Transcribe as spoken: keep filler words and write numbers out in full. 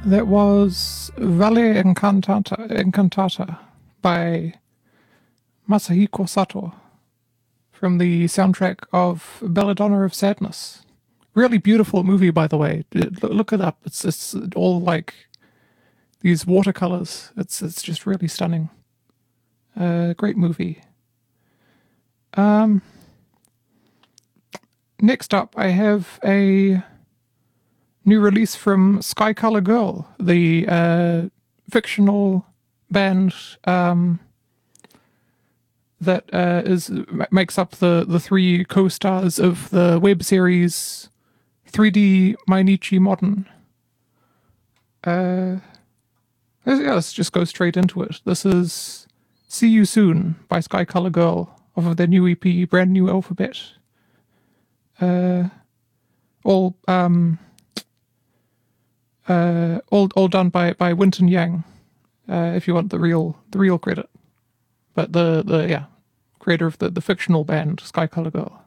That was Valle Incantata, Incantata by Masahiko Sato from the soundtrack of Belladonna of Sadness. Really beautiful movie, by the way. Look it up. It's it's all like these watercolors. It's it's just really stunning. Uh, great movie. Um, next up, I have a new release from Sky Color Girl, the uh, fictional band um, that uh, is makes up the the three co-stars of the web series three D Mainichi Modern. Uh, yeah, let's just go straight into it. This is See You Soon by Sky Color Girl off of their new E P, Brand New Alphabet. Uh, all um, uh, all all done by by Winton Yang. Uh, if you want the real the real credit, but the the yeah creator of the the fictional band Sky Color Girl.